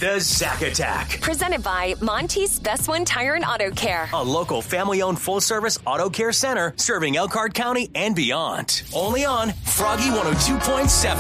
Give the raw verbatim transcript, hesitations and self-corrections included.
The Zack Attack. Presented by Monty's Best One Tire and Auto Care. A local family-owned full-service auto care center serving Elkhart County and beyond. Only on Froggy one oh two point seven.